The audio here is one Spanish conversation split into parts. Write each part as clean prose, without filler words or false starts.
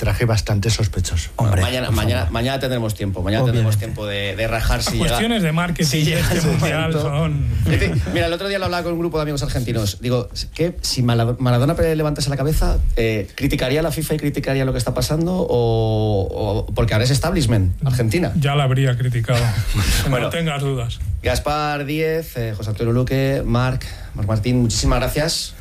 arbitraje bastante sospechoso. Hombre, mañana tendremos tiempo. Mañana tendremos tiempo de rajar si cuestiones de marketing si este mundial son... Mira, el otro día lo hablaba con un grupo de amigos argentinos. Digo, que si Maradona levantase la cabeza, ¿criticaría a la FIFA y criticaría lo que está pasando? O porque ahora es establishment Argentina. Ya la habría criticado. Bueno, no tengas dudas. Gaspar Díez, José Antonio Luque, Marc Martín, muchísimas gracias.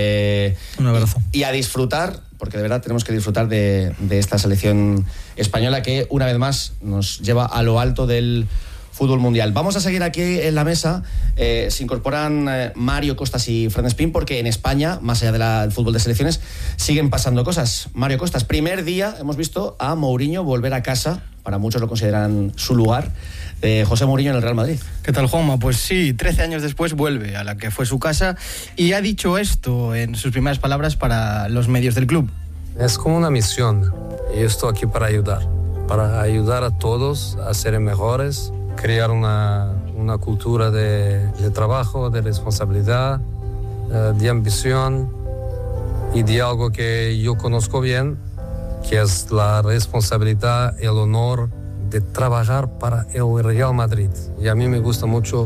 Un abrazo. Y a disfrutar, porque de verdad tenemos que disfrutar de esta selección española que una vez más nos lleva a lo alto del fútbol mundial. Vamos a seguir aquí en la mesa. Se incorporan Mario Costas y Fran Espín, porque en España, más allá del fútbol de selecciones, siguen pasando cosas. Mario Costas, primer día hemos visto a Mourinho volver a casa, para muchos lo consideran su lugar, José Mourinho en el Real Madrid. ¿Qué tal, Juanma? Pues sí, 13 años después vuelve a la que fue su casa y ha dicho esto en sus primeras palabras para los medios del club. Es como una misión y estoy aquí para ayudar a todos a ser mejores, crear una cultura de trabajo, de responsabilidad, de ambición y de algo que yo conozco bien, que es la responsabilidad, el honor de trabajar para el Real Madrid. Y a mí me gusta mucho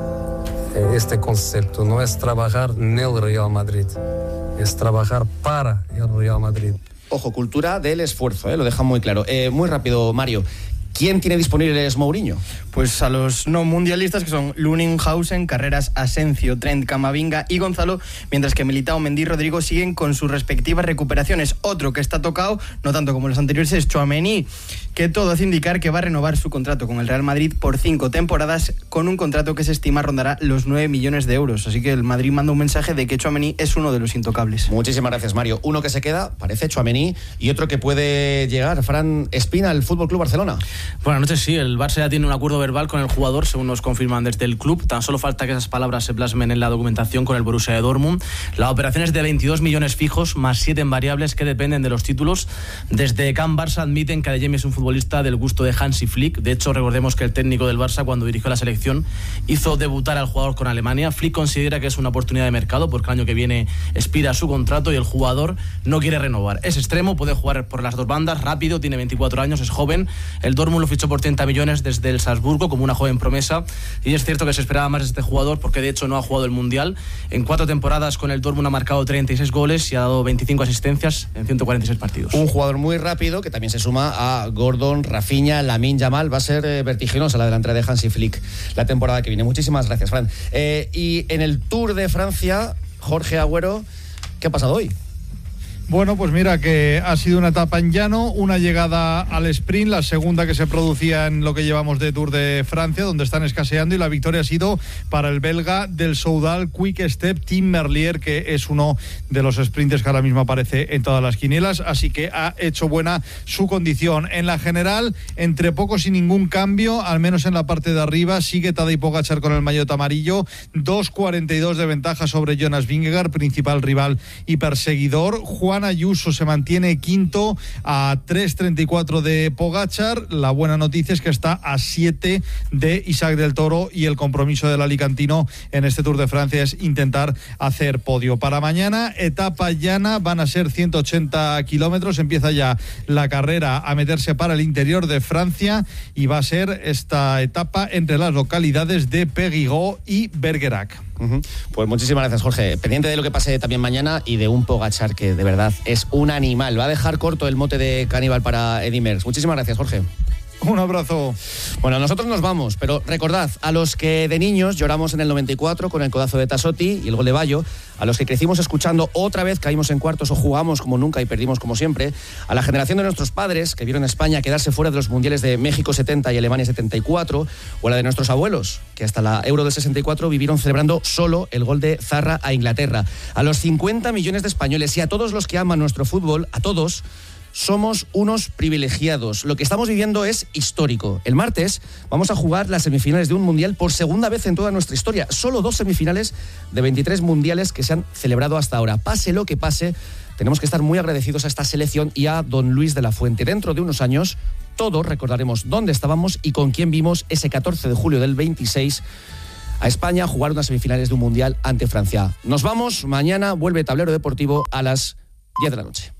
este concepto. No es trabajar en el Real Madrid, es trabajar para el Real Madrid. Ojo, cultura del esfuerzo, lo deja muy claro. Muy rápido, Mario. ¿Quién tiene disponibles Mourinho? Pues a los no mundialistas, que son Lunninghausen, Carreras, Asencio, Trent, Camavinga y Gonzalo, mientras que Militao, Mendy y Rodrigo siguen con sus respectivas recuperaciones. Otro que está tocado, no tanto como los anteriores, es Tchouaméni, que todo hace indicar que va a renovar su contrato con el Real Madrid por 5 temporadas, con un contrato que se estima rondará los 9 millones de euros. Así que el Madrid manda un mensaje de que Tchouaméni es uno de los intocables. Muchísimas gracias, Mario. Uno que se queda, parece Tchouaméni, y otro que puede llegar, Fran Espina, al FC Barcelona. Buenas noches, sí, el Barça ya tiene un acuerdo verbal con el jugador, según nos confirman desde el club. Tan solo falta que esas palabras se plasmen en la documentación con el Borussia de Dortmund. La operación es de 22 millones fijos, más 7 en variables que dependen de los títulos. Desde Can Barça admiten que Adeyemi es un futbolista del gusto de Hansi Flick. De hecho, recordemos que el técnico del Barça, cuando dirigió la selección, hizo debutar al jugador con Alemania. Flick considera que es una oportunidad de mercado, porque el año que viene expira su contrato y el jugador no quiere renovar. Es extremo, puede jugar por las dos bandas, rápido, tiene 24 años, es joven. El Dortmund lo fichó por 30 millones desde el Salzburgo como una joven promesa, y es cierto que se esperaba más de este jugador, porque de hecho no ha jugado el Mundial. En 4 temporadas con el Dortmund ha marcado 36 goles y ha dado 25 asistencias en 146 partidos. Un jugador muy rápido que también se suma a Gordon, Rafinha, Lamine Yamal. Va a ser vertiginosa la delantera de Hansi Flick la temporada que viene. Muchísimas gracias, Fran. Y en el Tour de Francia, Jorge Agüero, ¿qué ha pasado hoy? Bueno, pues mira que ha sido una etapa en llano, una llegada al sprint, la segunda que se producía en lo que llevamos de Tour de Francia, donde están escaseando, y la victoria ha sido para el belga del Soudal Quick Step, Tim Merlier, que es uno de los sprinters que ahora mismo aparece en todas las quinielas, así que ha hecho buena su condición. En la general, entre pocos y ningún cambio, al menos en la parte de arriba, sigue Tadej Pogačar con el maillot amarillo, 2.42 de ventaja sobre Jonas Vingegaard, principal rival y perseguidor. Juan Ayuso se mantiene quinto a 3.34 de Pogačar. La buena noticia es que está a 7 de Isaac del Toro, y el compromiso del alicantino en este Tour de Francia es intentar hacer podio. Para mañana, etapa llana, van a ser 180 kilómetros, empieza ya la carrera a meterse para el interior de Francia, y va a ser esta etapa entre las localidades de Périgueux y Bergerac. Pues muchísimas gracias, Jorge. Pendiente de lo que pase también mañana, y de un Pogačar que de verdad es un animal. Va a dejar corto el mote de caníbal para Eddy Merckx. Muchísimas gracias, Jorge. Un abrazo. Bueno, nosotros nos vamos, pero recordad, a los que de niños lloramos en el 94 con el codazo de Tassotti y el gol de Bayo, a los que crecimos escuchando Otra vez caímos en cuartos o Jugamos como nunca y perdimos como siempre, a la generación de nuestros padres que vieron a España quedarse fuera de los mundiales de México 70 y Alemania 74, o a la de nuestros abuelos, que hasta la Euro del 64 vivieron celebrando solo el gol de Zarra a Inglaterra, a los 50 millones de españoles y a todos los que aman nuestro fútbol, a todos. Somos unos privilegiados. Lo que estamos viviendo es histórico. El martes vamos a jugar las semifinales de un mundial por segunda vez en toda nuestra historia. Solo 2 semifinales de 23 mundiales que se han celebrado hasta ahora. Pase lo que pase, tenemos que estar muy agradecidos a esta selección y a don Luis de la Fuente. Dentro de unos años, todos recordaremos dónde estábamos y con quién vimos ese 14 de julio del 26 a España jugar unas semifinales de un mundial ante Francia. Nos vamos. Mañana vuelve Tablero Deportivo a las 10 de la noche.